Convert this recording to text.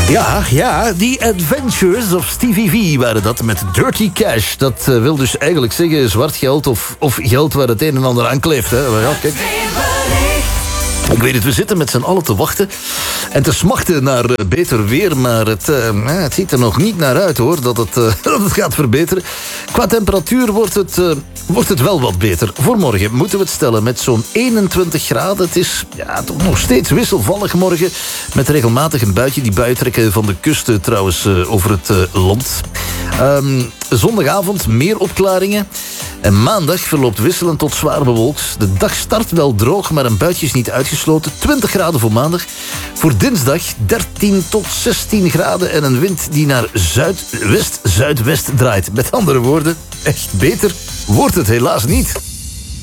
Ja, die Adventures of Stevie V waren dat met Dirty Cash. Dat wil dus eigenlijk zeggen zwart geld of geld waar het een en ander aan kleeft. Hè. Maar ja, kijk. Ik weet het, we zitten met z'n allen te wachten en te smachten naar beter weer, maar het ziet er nog niet naar uit, hoor, dat het gaat verbeteren. Qua temperatuur wordt het wel wat beter. Voor morgen moeten we het stellen met zo'n 21 graden. Het is toch nog steeds wisselvallig morgen, met regelmatig een buitje. Die buien trekken van de kust trouwens over het land. Zondagavond meer opklaringen. En maandag verloopt wisselend tot zwaar bewolkt. De dag start wel droog, maar een buitje is niet uitgesloten. 20 graden voor maandag. Voor dinsdag 13 tot 16 graden en een wind die naar zuidwest-zuidwest draait. Met andere woorden, echt beter wordt het helaas niet.